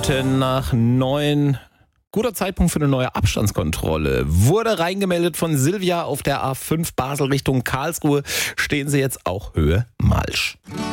Minuten nach 9. Guter Zeitpunkt für eine neue Abstandskontrolle. Wurde reingemeldet von Silvia auf der A5 Basel Richtung Karlsruhe. Stehen Sie jetzt auch Höhe Malsch.